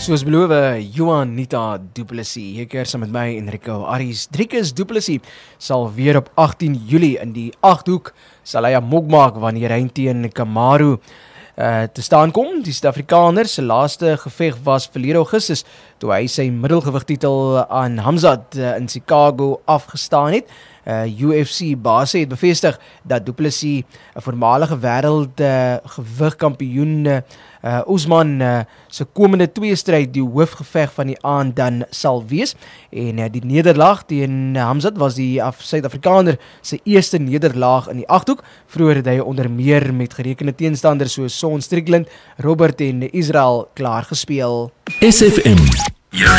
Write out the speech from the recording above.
Soos beloof, Juanita Du Plessis, hier keer saam met my Enrico Aries. Driekus Du Plessis sal weer op 18 Julie in die 8-hoek sal hy 'n mok maak wanneer hy teen Kamaru te staan kom. Die Suid-Afrikaner se laaste geveg was verlede Augustus toe hy sy middelgewigtitel aan Hamzat in Chicago afgestaan het. UFC baas het bevestig dat Du Plessis 'n voormalige wêreld gewigkampioen Usman se komende tweestryd die hoofgeveg van die aand dan sal wees. En die nederlaag teen Hamzat was die Suid-Afrikaner se eerste nederlaag in die 8-hoek. Vroeger het hy onder meer met gerekende teenstanders soos Son Strickland, Robert en Israel klaar gespeel. SFM